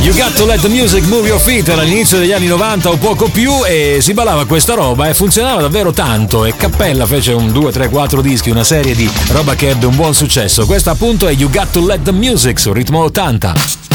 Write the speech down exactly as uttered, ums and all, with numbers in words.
You Got to Let the Music Move Your Feet era all'inizio degli anni novanta o poco più e si ballava questa roba e funzionava davvero tanto e Cappella fece un due, tre, quattro dischi, una serie di roba che ebbe un buon successo. Questa appunto è You Got to Let the Music su Ritmo ottanta.